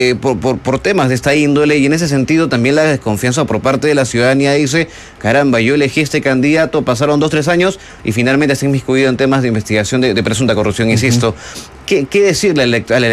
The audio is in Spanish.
por temas de esta índole, y en ese sentido también la desconfianza por parte de la ciudadanía dice, caramba, yo elegí este candidato, pasaron 2-3 años y finalmente se ha inmiscuido en temas de investigación de presunta corrupción, insisto. ¿Qué decirle al electorado